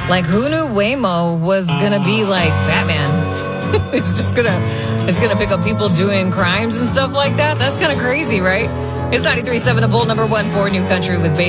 Like, who knew Waymo was gonna be like Batman? It's gonna pick up people doing crimes and stuff like that. That's kind of crazy, right? It's 93.7, a bold number 1 for New Country with